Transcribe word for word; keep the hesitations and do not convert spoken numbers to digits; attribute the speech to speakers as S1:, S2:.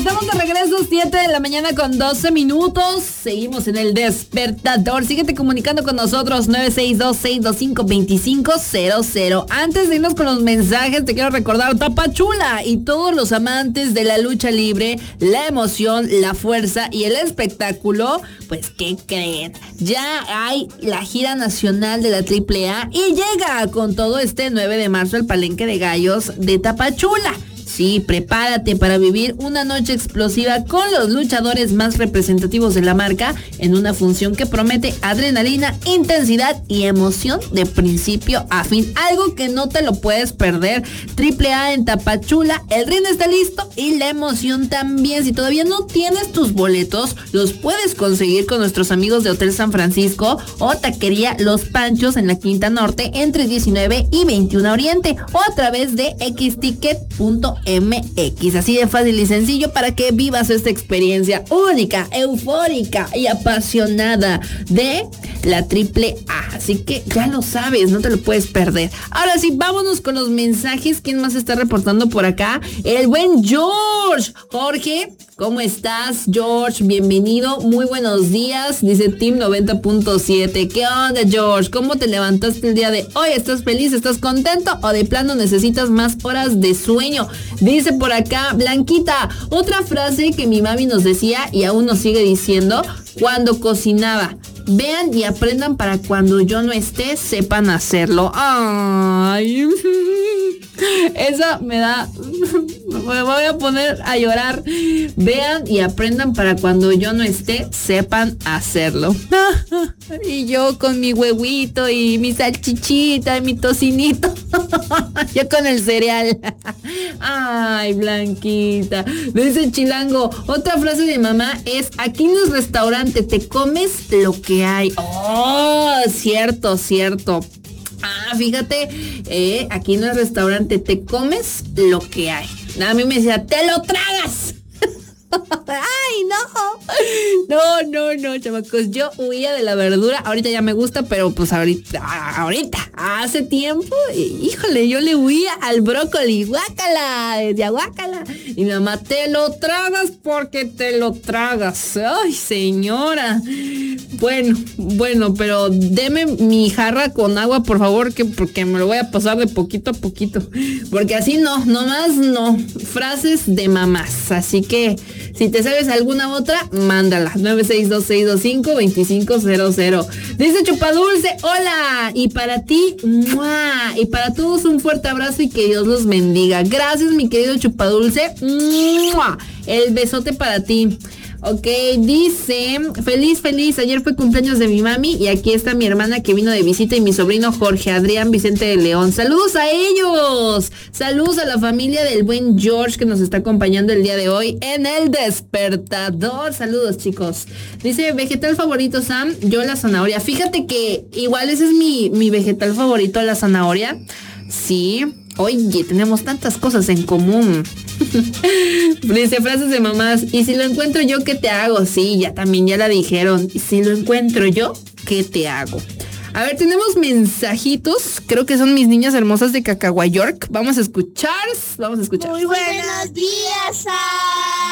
S1: Estamos de regreso, siete de la mañana con doce minutos. Seguimos en el despertador. Síguete comunicando con nosotros, nueve seis dos, seis dos cinco, dos cinco cero cero. Antes de irnos con los mensajes, te quiero recordar, Tapachula y todos los amantes de la lucha libre, la emoción, la fuerza y el espectáculo, pues, ¿qué creen? Ya hay la gira nacional de la triple A y llega con todo este nueve de marzo el Palenque de Gallos de Tapachula. Sí, prepárate para vivir una noche explosiva con los luchadores más representativos de la marca en una función que promete adrenalina, intensidad y emoción de principio a fin. Algo que no te lo puedes perder. Triple A en Tapachula, el ring está listo y la emoción también. Si todavía no tienes tus boletos, los puedes conseguir con nuestros amigos de Hotel San Francisco o Taquería Los Panchos en la Quinta Norte entre diecinueve y veintiuno Oriente o a través de x ticket punto m x. Así de fácil y sencillo para que vivas esta experiencia única, eufórica y apasionada de la triple A. Así que ya lo sabes, no te lo puedes perder. Ahora sí, vámonos con los mensajes. ¿Quién más está reportando por acá? El buen George. Jorge, ¿cómo estás, George? Bienvenido, muy buenos días. Dice Team noventa punto siete. ¿Qué onda, George? ¿Cómo te levantaste el día de hoy? ¿Estás feliz? ¿Estás contento? ¿O de plano necesitas más horas de sueño? Dice por acá Blanquita, otra frase que mi mami nos decía y aún nos sigue diciendo cuando cocinaba: vean y aprendan para cuando yo no esté, sepan hacerlo. Ay, esa me da, me voy a poner a llorar. Vean y aprendan para cuando yo no esté, sepan hacerlo. Y yo con mi huevito y mi salchichita y mi tocinito. Yo con el cereal. Ay, Blanquita. Dice Chilango, otra frase de mamá es: aquí no es restaurante, te comes lo que hay. Oh, cierto, cierto. Ah, fíjate, eh, aquí no es restaurante, te comes lo que hay. A mí me decía, te lo tragas. Ay, no. No, no, no, chamacos. Yo huía de la verdura. Ahorita ya me gusta, pero pues ahorita, ahorita, hace tiempo, híjole, yo le huía al brócoli. Guácala, decía guácala. Y mi mamá, te lo tragas porque te lo tragas. Ay, señora. Bueno, bueno, pero deme mi jarra con agua, por favor, que porque me lo voy a pasar de poquito a poquito. Porque así no, nomás no. Frases de mamás. Así que si te sabes alguna otra, mándala. nueve seis dos, seis dos cinco, dos cinco cero cero. Dice Chupadulce, hola. Y para ti, ¡mua! Y para todos un fuerte abrazo y que Dios los bendiga. Gracias, mi querido Chupadulce. ¡Mua! El besote para ti. Ok, dice, feliz, feliz, ayer fue cumpleaños de mi mami y aquí está mi hermana que vino de visita y mi sobrino Jorge Adrián Vicente de León. Saludos a ellos, saludos a la familia del buen George que nos está acompañando el día de hoy en el despertador. Saludos, chicos. Dice, vegetal favorito, Sam, yo la zanahoria. Fíjate que igual ese es mi, mi vegetal favorito, la zanahoria. Sí. Oye, tenemos tantas cosas en común. Dice frases de mamás. Y si lo encuentro yo, ¿qué te hago? Sí, ya también ya la dijeron. Y si lo encuentro yo, ¿qué te hago? A ver, tenemos mensajitos. Creo que son mis niñas hermosas de Cacahuayork. Vamos a escuchar. Vamos a escuchar.
S2: Muy buenos días, Sam.